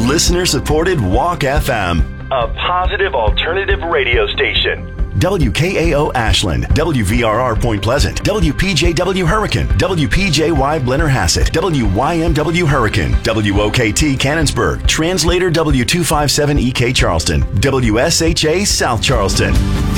Listener-supported Walk FM, a positive alternative radio station. WKAO Ashland, WVRR Point Pleasant, WPJW Hurricane, WPJY Blennerhassett, WYMW Hurricane, WOKT Cannonsburg, Translator W257EK Charleston, WSHA South Charleston.